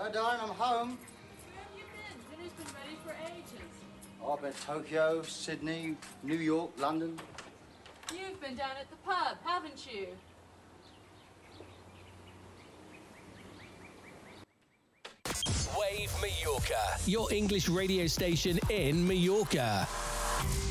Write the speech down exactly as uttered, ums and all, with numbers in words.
Hi, darling, I'm home. Where have you been? Dinner's been ready for ages. Oh, I've been to Tokyo, Sydney, New York, London. You've been down at the pub, haven't you? Wave Mallorca, your English radio station in Mallorca.